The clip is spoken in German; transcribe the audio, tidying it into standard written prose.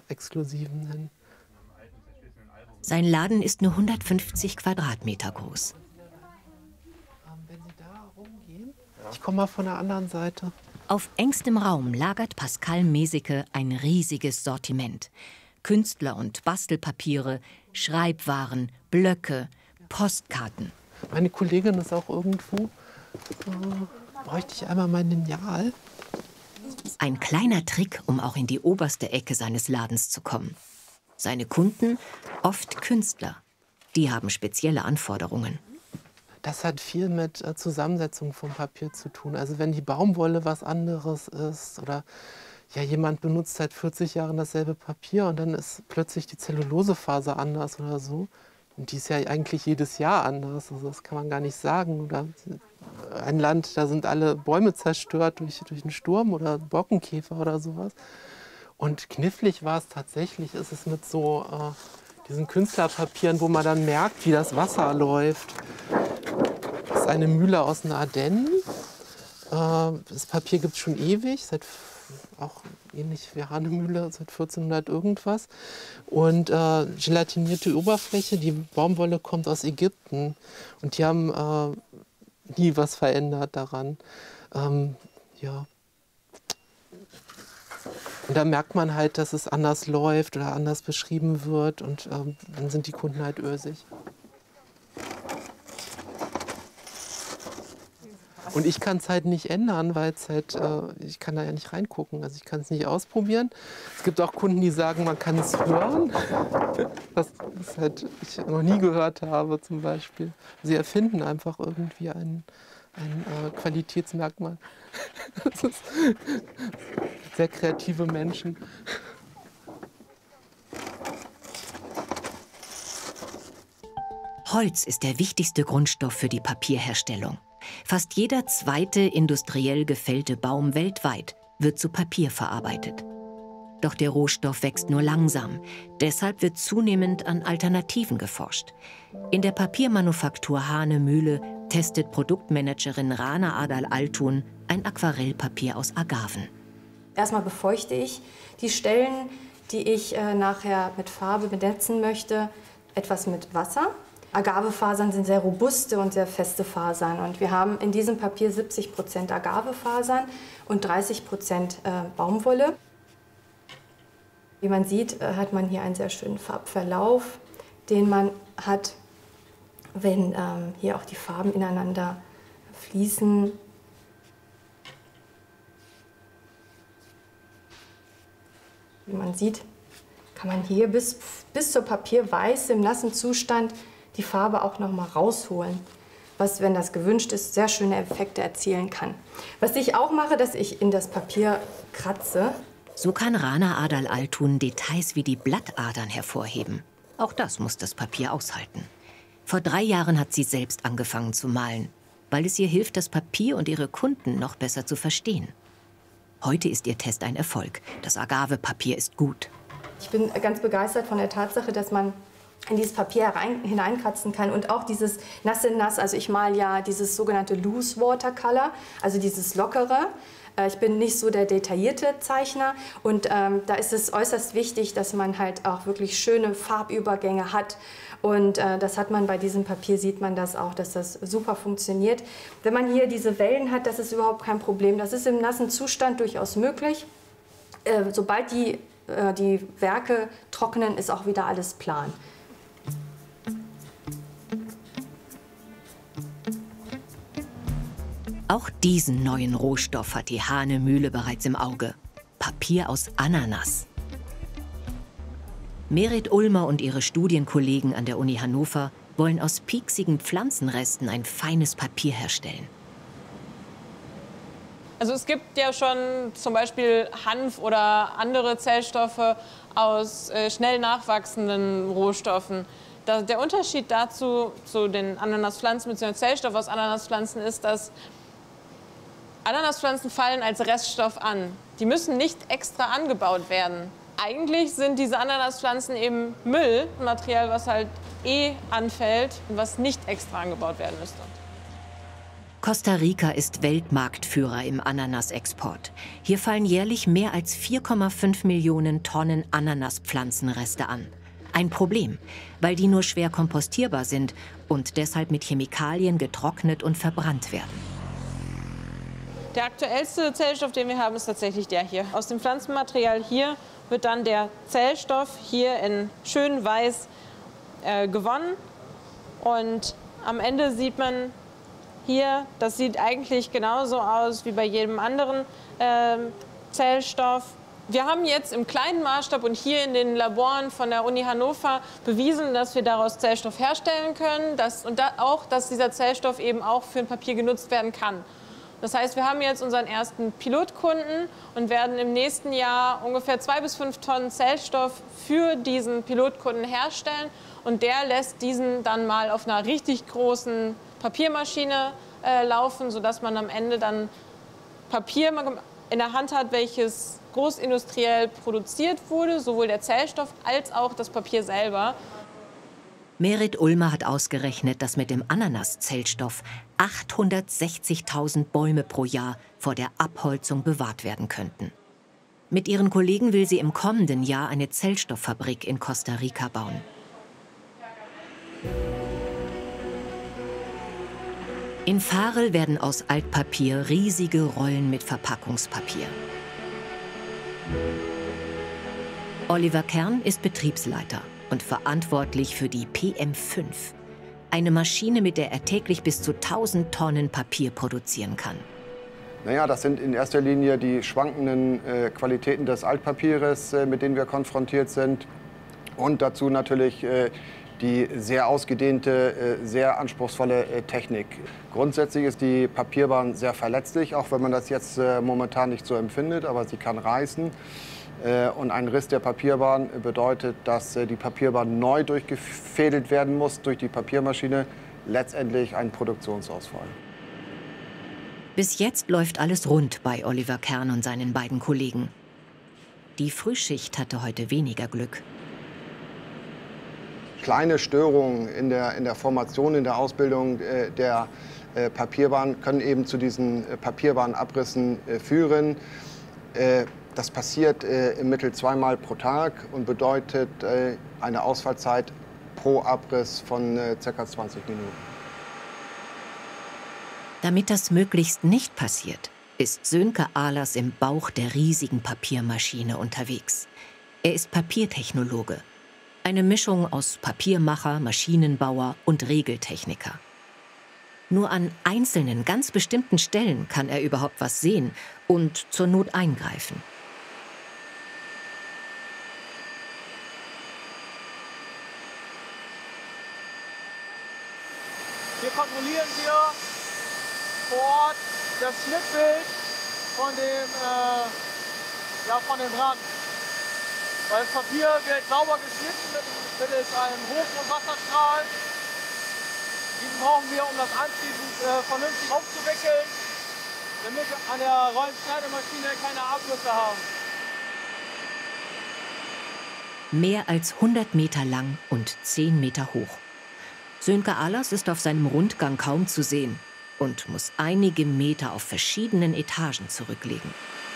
exklusiven nennen. Sein Laden ist nur 150 Quadratmeter groß. Wenn Sie da rumgehen, ich komme mal von der anderen Seite. Auf engstem Raum lagert Pascal Meseke ein riesiges Sortiment. Künstler- und Bastelpapiere, Schreibwaren, Blöcke, Postkarten. Meine Kollegin ist auch irgendwo. Bräuchte ich einmal mein Lineal? Ein kleiner Trick, um auch in die oberste Ecke seines Ladens zu kommen. Seine Kunden, oft Künstler, die haben spezielle Anforderungen. Das hat viel mit Zusammensetzung vom Papier zu tun. Also wenn die Baumwolle was anderes ist oder ja, jemand benutzt seit 40 Jahren dasselbe Papier und dann ist plötzlich die Zellulosefaser anders oder so. Und die ist ja eigentlich jedes Jahr anders. Also das kann man gar nicht sagen. Oder ein Land, da sind alle Bäume zerstört durch einen Sturm oder Borkenkäfer oder sowas. Und knifflig war es tatsächlich, ist es mit so diesen Künstlerpapieren, wo man dann merkt, wie das Wasser läuft. Das ist eine Mühle aus den Ardennen. Das Papier gibt es schon ewig, auch ähnlich wie Hahnemühle, seit 1400 irgendwas. Und gelatinierte Oberfläche, die Baumwolle kommt aus Ägypten. Und die haben nie was verändert daran. Ja. Und da merkt man halt, dass es anders läuft oder anders beschrieben wird. Und dann sind die Kunden halt ösig. Und ich kann es halt nicht ändern, weil es halt, ich kann da ja nicht reingucken. Also ich kann es nicht ausprobieren. Es gibt auch Kunden, die sagen, man kann es hören. Was halt ich noch nie gehört habe zum Beispiel. Sie erfinden einfach irgendwie ein Qualitätsmerkmal. Das ist sehr kreative Menschen. Holz ist der wichtigste Grundstoff für die Papierherstellung. Fast jeder zweite industriell gefällte Baum weltweit wird zu Papier verarbeitet. Doch der Rohstoff wächst nur langsam. Deshalb wird zunehmend an Alternativen geforscht. In der Papiermanufaktur Hahnemühle testet Produktmanagerin Rana Adal Altun ein Aquarellpapier aus Agaven. Erstmal befeuchte ich die Stellen, die ich nachher mit Farbe benetzen möchte, etwas mit Wasser. Agavefasern sind sehr robuste und sehr feste Fasern. Und wir haben in diesem Papier 70% Agavefasern und 30% Baumwolle. Wie man sieht, hat man hier einen sehr schönen Farbverlauf, den man hat, wenn hier auch die Farben ineinander fließen. Wie man sieht, kann man hier bis zur Papierweiße im nassen Zustand die Farbe auch noch mal rausholen, was, wenn das gewünscht ist, sehr schöne Effekte erzielen kann. Was ich auch mache, dass ich in das Papier kratze. So kann Rana Adal Altun Details wie die Blattadern hervorheben. Auch das muss das Papier aushalten. Vor 3 Jahren hat sie selbst angefangen zu malen, weil es ihr hilft, das Papier und ihre Kunden noch besser zu verstehen. Heute ist ihr Test ein Erfolg. Das Agavepapier ist gut. Ich bin ganz begeistert von der Tatsache, dass man in dieses Papier hineinkratzen kann und auch dieses Nass in Nass. Also ich male ja dieses sogenannte Loose Watercolor, also dieses lockere. Ich bin nicht so der detaillierte Zeichner und da ist es äußerst wichtig, dass man halt auch wirklich schöne Farbübergänge hat. Und das hat man bei diesem Papier, sieht man das auch, dass das super funktioniert. Wenn man hier diese Wellen hat, das ist überhaupt kein Problem. Das ist im nassen Zustand durchaus möglich. Sobald die Werke trocknen, ist auch wieder alles plan. Auch diesen neuen Rohstoff hat die Hahnemühle bereits im Auge. Papier aus Ananas. Merit Ulmer und ihre Studienkollegen an der Uni Hannover wollen aus pieksigen Pflanzenresten ein feines Papier herstellen. Also es gibt ja schon zum Beispiel Hanf oder andere Zellstoffe aus schnell nachwachsenden Rohstoffen. Der Unterschied dazu, zu den Ananaspflanzen bzw. Zellstoff aus Ananaspflanzen ist, dass Ananaspflanzen fallen als Reststoff an. Die müssen nicht extra angebaut werden. Eigentlich sind diese Ananaspflanzen eben Müll, ein Material, was halt anfällt und was nicht extra angebaut werden müsste. Costa Rica ist Weltmarktführer im Ananasexport. Hier fallen jährlich mehr als 4,5 Millionen Tonnen Ananaspflanzenreste an. Ein Problem, weil die nur schwer kompostierbar sind und deshalb mit Chemikalien getrocknet und verbrannt werden. Der aktuellste Zellstoff, den wir haben, ist tatsächlich der hier. Aus dem Pflanzenmaterial hier wird dann der Zellstoff hier in schön weiß gewonnen. Und am Ende sieht man hier, das sieht eigentlich genauso aus wie bei jedem anderen Zellstoff. Wir haben jetzt im kleinen Maßstab und hier in den Laboren von der Uni Hannover bewiesen, dass wir daraus Zellstoff herstellen können dass dieser Zellstoff eben auch für ein Papier genutzt werden kann. Das heißt, wir haben jetzt unseren ersten Pilotkunden und werden im nächsten Jahr ungefähr 2 bis 5 Tonnen Zellstoff für diesen Pilotkunden herstellen. Und der lässt diesen dann mal auf einer richtig großen Papiermaschine laufen, sodass man am Ende dann Papier in der Hand hat, welches großindustriell produziert wurde, sowohl der Zellstoff als auch das Papier selber. Merit Ulmer hat ausgerechnet, dass mit dem Ananaszellstoff 860.000 Bäume pro Jahr vor der Abholzung bewahrt werden könnten. Mit ihren Kollegen will sie im kommenden Jahr eine Zellstofffabrik in Costa Rica bauen. In Varel werden aus Altpapier riesige Rollen mit Verpackungspapier. Oliver Kern ist Betriebsleiter und verantwortlich für die PM5, eine Maschine, mit der er täglich bis zu 1000 Tonnen Papier produzieren kann. Naja, das sind in erster Linie die schwankenden Qualitäten des Altpapiers, mit denen wir konfrontiert sind. Und dazu natürlich die sehr ausgedehnte, sehr anspruchsvolle Technik. Grundsätzlich ist die Papierbahn sehr verletzlich, auch wenn man das jetzt momentan nicht so empfindet, aber sie kann reißen. Und ein Riss der Papierbahn bedeutet, dass die Papierbahn neu durchgefädelt werden muss durch die Papiermaschine, letztendlich ein Produktionsausfall. Bis jetzt läuft alles rund bei Oliver Kern und seinen beiden Kollegen. Die Frühschicht hatte heute weniger Glück. Kleine Störungen in der Formation, in der Ausbildung der Papierbahn können eben zu diesen Papierbahnabrissen führen. Das passiert im Mittel 2-mal pro Tag und bedeutet eine Ausfallzeit pro Abriss von ca. 20 Minuten. Damit das möglichst nicht passiert, ist Sönke Ahlers im Bauch der riesigen Papiermaschine unterwegs. Er ist Papiertechnologe. Eine Mischung aus Papiermacher, Maschinenbauer und Regeltechniker. Nur an einzelnen, ganz bestimmten Stellen kann er überhaupt was sehen und zur Not eingreifen. Hier kontrollieren wir vor Ort das Schnittbild von dem Rand. Weil das Papier wird sauber geschnitten mittels einem Hoch- und Wasserstrahl. Diesen brauchen wir, um das anschließend vernünftig aufzuwickeln, damit wir an der Rollenschneidemaschine keine Abrisse haben. Mehr als 100 Meter lang und 10 Meter hoch. Sönke Ahlers ist auf seinem Rundgang kaum zu sehen und muss einige Meter auf verschiedenen Etagen zurücklegen.